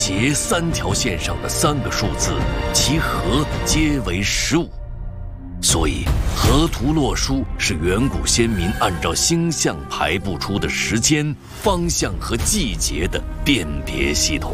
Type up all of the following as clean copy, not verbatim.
斜3条线上的3个数字，其和皆为15。所以，河图洛书是远古先民按照星象排布出的时间、方向和季节的辨别系统。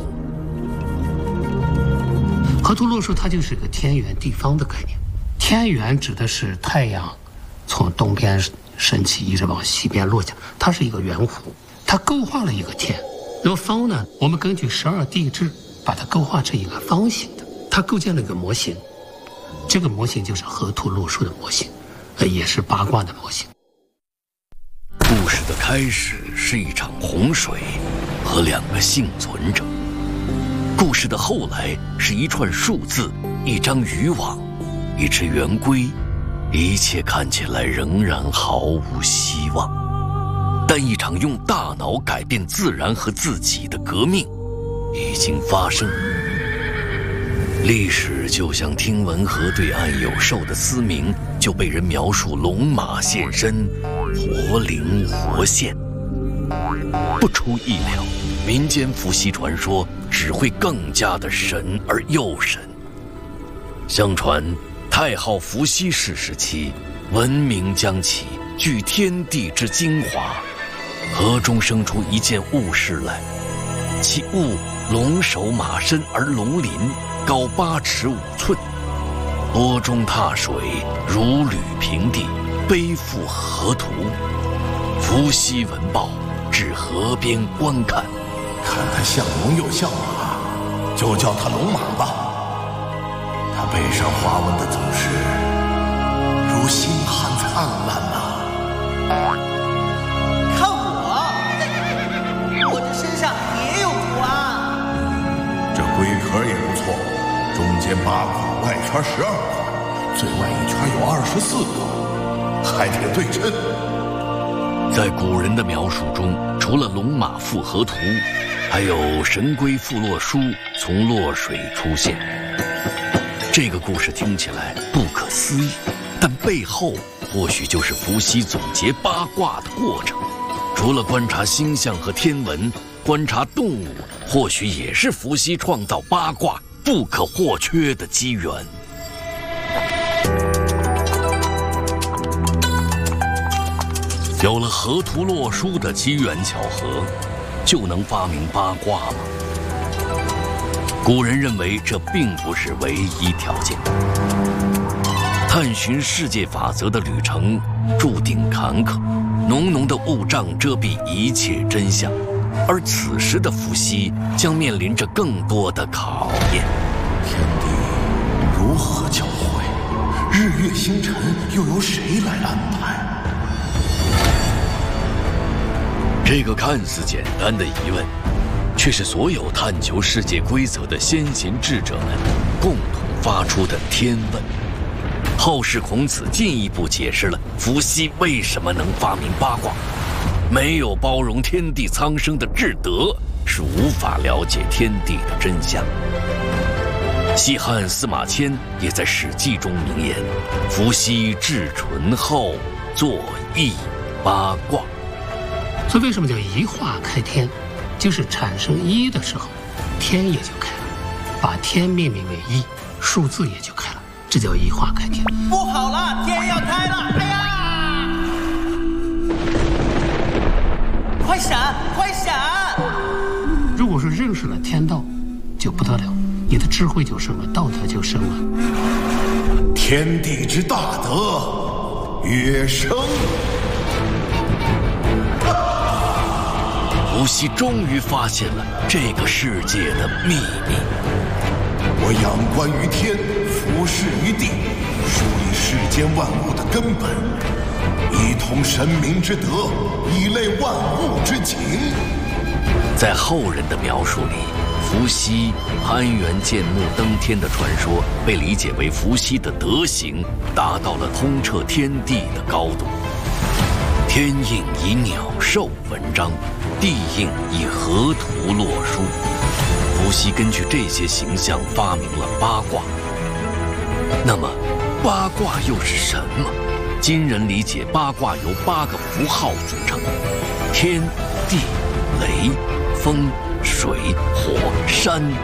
河图洛书它就是个天圆地方的概念。天圆指的是太阳从东边升起，一直往西边落下，它是一个圆弧，它勾画了一个天。那么方呢，我们根据12地支把它勾画成一个方形的，它构建了一个模型。这个模型就是河图洛书的模型，也是八卦的模型。 故事的开始是一场洪水和2个幸存者，故事的后来是一串数字、一张渔网、一只圆规，一切看起来仍然毫无希望。但一场用大脑改变自然和自己的革命已经发生。历史就像听闻河对岸有兽的嘶鸣，就被人描述龙马现身，活灵活现。不出意料，民间伏羲传说只会更加的神而又神。相传太昊伏羲氏时期，文明将起，聚天地之精华，河中生出一件物事来，其物龙首马身而龙鳞，高8尺5寸，波中踏水，如履平地，背负河图。伏羲闻报，至河边观看， 看他像龙又像马，就叫他龙马吧。他背上花纹的总是如星汉灿烂呐。 看我这身上也有图案。 这龟壳也不错，中间8块，外圈12块，最外一圈有24个，还挺对称。 在古人的描述中，除了龙马附河图，还有神龟附洛书从洛水出现。这个故事听起来不可思议，但背后或许就是伏羲总结八卦的过程。除了观察星象和天文，观察动物或许也是伏羲创造八卦不可或缺的机缘。有了河图洛书的机缘巧合，就能发明八卦吗？古人认为这并不是唯一条件。探寻世界法则的旅程注定坎坷，浓浓的雾障遮蔽一切真相，而此时的伏羲将面临着更多的考验。 天地如何交汇？日月星辰又由谁来安排？ 这个看似简单的疑问，却是所有探求世界规则的先贤智者们共同发出的天问。后世孔子进一步解释了伏羲为什么能发明八卦。没有包容天地苍生的智德，是无法了解天地的真相。西汉司马迁也在《史记》中名言：伏羲至纯后，作易八卦。 所以为什么叫一化开天？就是产生一的时候，天也就开了，把天命名为一，数字也就开了，这叫一化开天。 不好了，天要开了！哎呀！快闪，快闪！ 如果是认识了天道，就不得了，你的智慧就生了，道德就生了。 天地之大德，跃升。 伏羲终于发现了这个世界的秘密。 我仰观于天，俯视于地，梳理世间万物的根本，以通神明之德，以类万物之情。 在后人的描述里，伏羲攀援建木登天的传说被理解为伏羲的德行达到了通彻天地的高度。天应以鸟兽文章，地应以河图洛书。伏羲根据这些形象发明了八卦。那么，八卦又是什么？今人理解八卦由8个符号组成：天、地、雷、风、水、火、山、